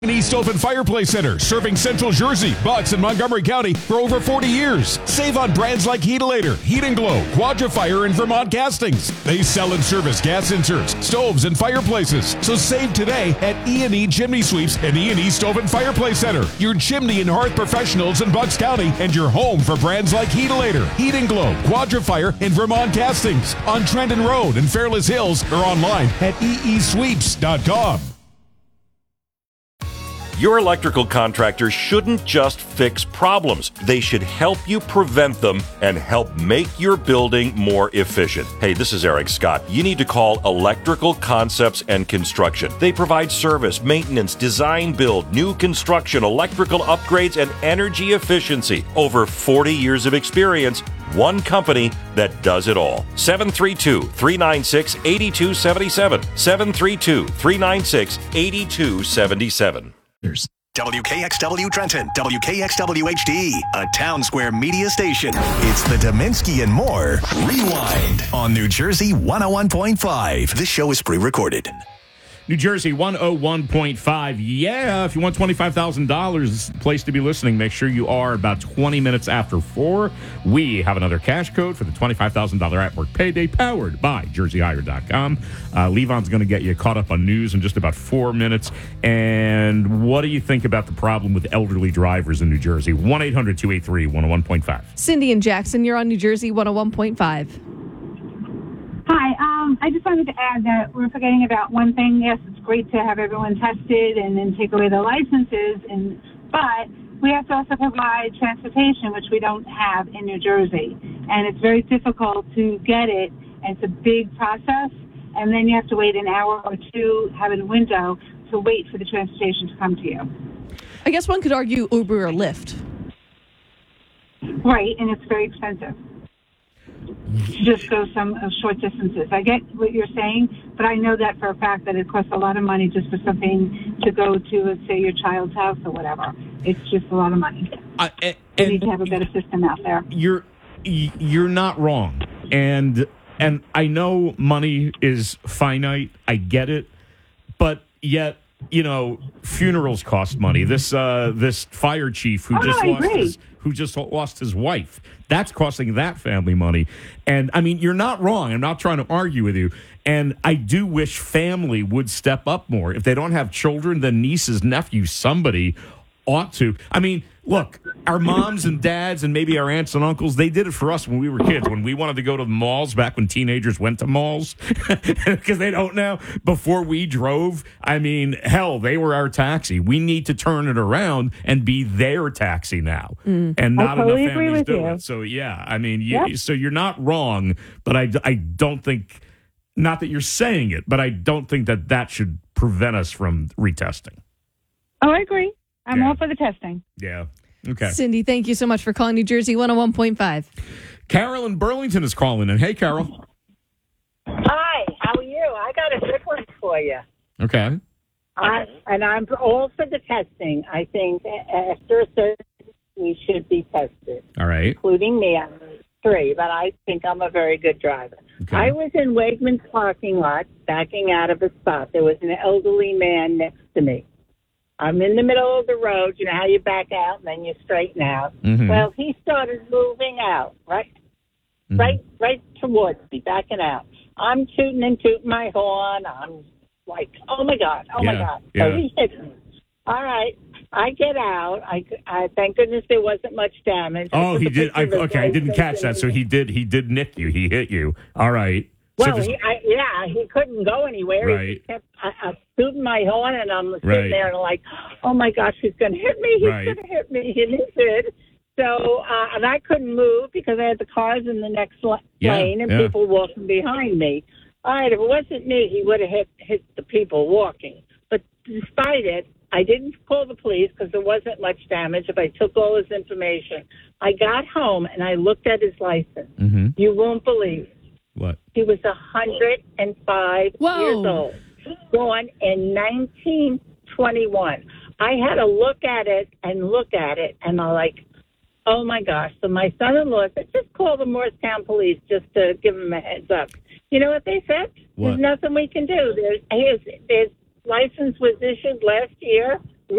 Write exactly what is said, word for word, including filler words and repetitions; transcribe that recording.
East Open Fireplace Center, serving Central Jersey, Bucks, and Montgomery County for over forty years. Save on brands like Heatilator, Heat and Glow, Quadra-Fire, and Vermont Castings. They sell and service gas inserts, stoves, and fireplaces. So save today at E and E Chimney Sweeps and E and E Open Fireplace Center, your chimney and hearth professionals in Bucks County, and your home for brands like Heatilator, Heat and Glow, Quadra-Fire, and Vermont Castings on Trenton Road in Fairless Hills or online at e e sweeps dot com. Your electrical contractor shouldn't just fix problems. They should help you prevent them and help make your building more efficient. Hey, this is Eric Scott. You need to call Electrical Concepts and Construction. They provide service, maintenance, design build, new construction, electrical upgrades, and energy efficiency. Over forty years of experience. One company that does it all. seven three two, three nine six, eight two seven seven. seven three two, three nine six, eight two seven seven. W K X W Trenton, W K X W H D, a Town Square media station. It's the Dominski and More Rewind on New Jersey one oh one point five. This show is pre-recorded. New Jersey one oh one point five. Yeah, if you want twenty-five thousand dollars, place to be listening. Make sure you are about twenty minutes after four. We have another cash code for the twenty-five thousand dollars at work payday powered by jersey hire dot com. Uh, Levon's going to get you caught up on news in just about four minutes. And what do you think about the problem with elderly drivers in New Jersey? one eight hundred two eight three one oh one point five. Cindy and Jackson, you're on New Jersey one oh one point five. Hi, um, I just wanted to add that we're forgetting about one thing. Yes, it's great to have everyone tested and then take away their licenses, and but we have to also provide transportation, which we don't have in New Jersey. And it's very difficult to get it, and it's a big process, and then you have to wait an hour or two, have a window to wait for the transportation to come to you. I guess one could argue Uber or Lyft. Right, and it's very expensive to just go some uh, short distances. I get what you're saying, but I know that for a fact that it costs a lot of money just for something to go to, let's say, your child's house or whatever. It's just a lot of money. Uh, and, we need to have a better system out there. You're you're not wrong, and and I know money is finite. I get it, but yet, you know, funerals cost money. This uh, this fire chief who oh, just I lost agree. his who just lost his wife, that's costing that family money. And I mean, you're not wrong. I'm not trying to argue with you. And I do wish family would step up more. If they don't have children, then nieces, nephews, somebody ought to. I mean, look, our moms and dads and maybe our aunts and uncles, they did it for us when we were kids, when we wanted to go to the malls back when teenagers went to malls, because they don't now. Before we drove, I mean, hell, they were our taxi. We need to turn it around and be their taxi now. Mm. And not totally enough families do you. it. So, yeah, I mean, you, yep. so you're not wrong, but I, I don't think, not that you're saying it, but I don't think that that should prevent us from retesting. Oh, I agree. I'm yeah. all for the testing. Yeah. Okay. Cindy, thank you so much for calling New Jersey one oh one point five. Carol in Burlington is calling in. Hey, Carol. Hi, how are you? I got a good one for you. Okay. I, and I'm all for the testing. I think after a certain we should be tested. All right. Including me. I'm three, but I think I'm a very good driver. Okay. I was in Wegmans parking lot backing out of a spot. There was an elderly man next to me. I'm in the middle of the road. You know how you back out and then you straighten out. Mm-hmm. Well, he started moving out, right, mm-hmm. right, right towards me, backing out. I'm tooting and tooting my horn. I'm like, oh my god, oh yeah. my god. Yeah. So he hits me. All right, I get out. I, I thank goodness there wasn't much damage. Oh, he did. I, okay, I didn't catch that. So he did. He did nick you. He hit you. All right. Well, so he, I, yeah, he couldn't go anywhere. Right. He kept I, I tooting my horn, and I'm sitting right. there and I'm like, oh my gosh, he's going to hit me. He's right. going to hit me. And he did. So, uh, and I couldn't move because I had the cars in the next yeah, lane and yeah. people walking behind me. All right, if it wasn't me, he would have hit, hit the people walking. But despite it, I didn't call the police because there wasn't much damage. If I took all his information, I got home and I looked at his license. Mm-hmm. You won't believe. What? He was one hundred five Whoa. years old, born in nineteen twenty-one. I had to look at it and look at it, and I'm like, oh, my gosh. So my son-in-law said, just call the Morristown police just to give him a heads up. You know what they said? What? There's nothing we can do. There's, his, his license was issued last year.